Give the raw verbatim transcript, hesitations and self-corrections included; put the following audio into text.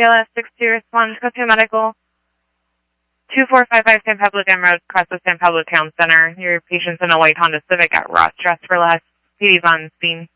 T L S six two, respond, go to medical. two four five five San Pablo Dam Road, across the San Pablo Town Center. Your patient's in a white Honda Civic at Ross. Dress for less. P D's on scene.